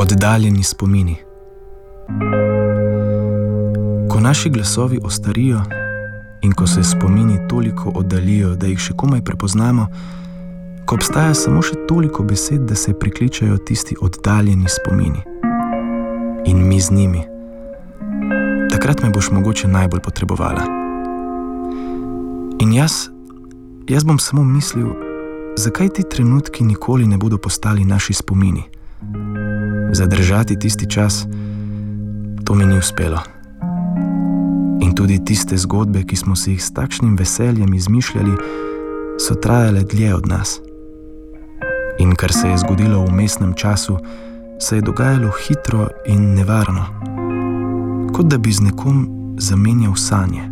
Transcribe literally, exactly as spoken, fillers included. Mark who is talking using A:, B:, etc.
A: Oddaljeni spomini. Ko naši glasovi ostarijo in ko se spomini toliko oddaljijo, da jih še komaj prepoznamo, ko obstaja samo še toliko besed, da se prikličajo tisti oddaljeni spomini. In mi z njimi. Takrat me boš mogoče najbolj potrebovala. In jaz, jaz bom samo mislil, zakaj ti trenutki nikoli ne bodo postali naši spomini. Zadržati tisti čas, to mi ni uspelo. In tudi tiste zgodbe, ki smo si jih s takšnim veseljem izmišljali, so trajale dlje od nas. In kar se je zgodilo v vmesnem času, se je dogajalo hitro in nevarno, kot da bi z nekom zamenjal sanje.